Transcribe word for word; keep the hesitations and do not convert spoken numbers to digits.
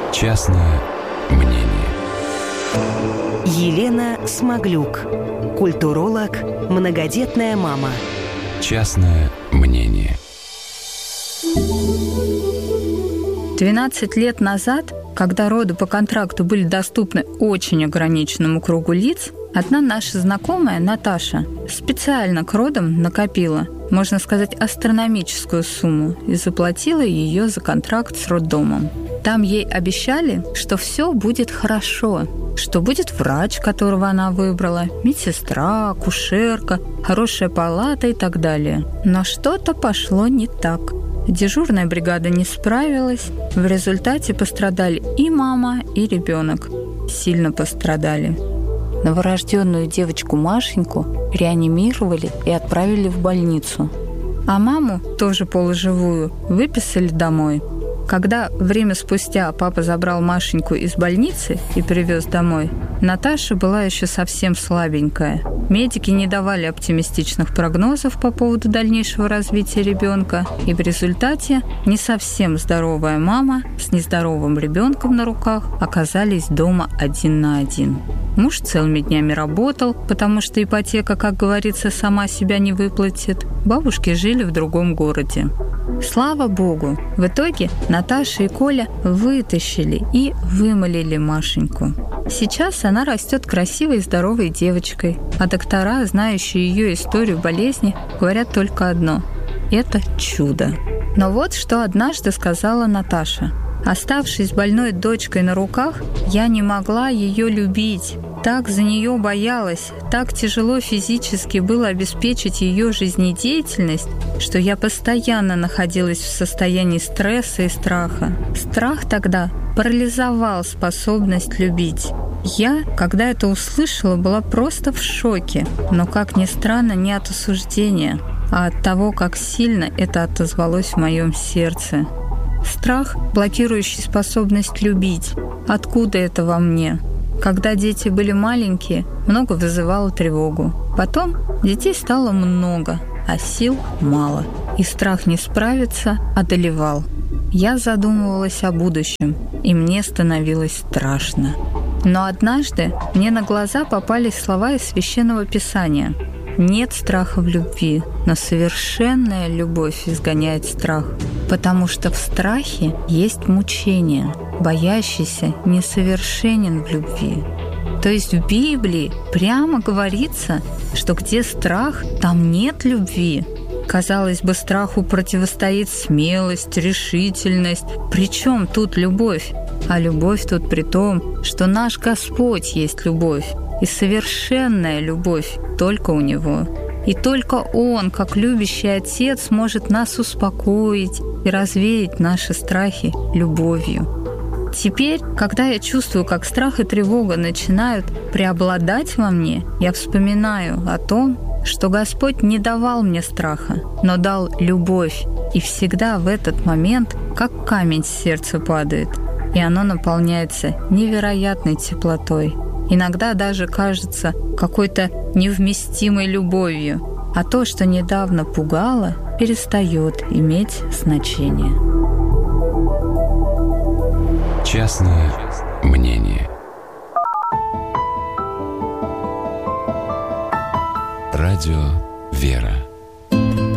Частное мнение. Елена Смоглюк, культуролог, многодетная мама. Частное мнение. двенадцать лет назад, когда роды по контракту были доступны очень ограниченному кругу лиц, одна наша знакомая, Наташа, специально к родам накопила, можно сказать, астрономическую сумму и заплатила ее за контракт с роддомом. Там ей обещали, что все будет хорошо, что будет врач, которого она выбрала, медсестра, акушерка, хорошая палата и так далее. Но что-то пошло не так. Дежурная бригада не справилась. В результате пострадали и мама, и ребенок. Сильно пострадали. Новорожденную девочку Машеньку реанимировали и отправили в больницу. А маму, тоже полуживую, выписали домой. Когда время спустя папа забрал Машеньку из больницы и привез домой, Наташа была еще совсем слабенькая. Медики не давали оптимистичных прогнозов по поводу дальнейшего развития ребенка, и в результате не совсем здоровая мама с нездоровым ребенком на руках оказались дома один на один. Муж целыми днями работал, потому что ипотека, как говорится, сама себя не выплатит. Бабушки жили в другом городе. Слава богу, в итоге Наташа и Коля вытащили и вымолили Машеньку. Сейчас она растет красивой и здоровой девочкой, а доктора, знающие ее историю болезни, говорят только одно – это чудо. Но вот что однажды сказала Наташа. Оставшись больной дочкой на руках, я не могла ее любить. Так за нее боялась, так тяжело физически было обеспечить ее жизнедеятельность, что я постоянно находилась в состоянии стресса и страха. Страх тогда парализовал способность любить. Я, когда это услышала, была просто в шоке, но, как ни странно, не от осуждения, а от того, как сильно это отозвалось в моем сердце. Страх, блокирующий способность любить. Откуда это во мне? Когда дети были маленькие, много вызывало тревогу. Потом детей стало много, а сил мало. И страх не справиться одолевал. Я задумывалась о будущем, и мне становилось страшно. Но однажды мне на глаза попались слова из Священного Писания. «Нет страха в любви, но совершенная любовь изгоняет страх, потому что в страхе есть мучение, боящийся несовершенен в любви». То есть в Библии прямо говорится, что где страх, там нет любви. Казалось бы, страху противостоит смелость, решительность. Причем тут любовь? А любовь тут при том, что наш Господь есть любовь. И совершенная любовь только у Него. И только Он, как любящий Отец, может нас успокоить и развеять наши страхи любовью. Теперь, когда я чувствую, как страх и тревога начинают преобладать во мне, я вспоминаю о том, что Господь не давал мне страха, но дал любовь. И всегда в этот момент, как камень с сердца падает, и оно наполняется невероятной теплотой. Иногда даже кажется какой-то невместимой любовью, а то, что недавно пугало, перестает иметь значение. Частное мнение. Радио «Вера».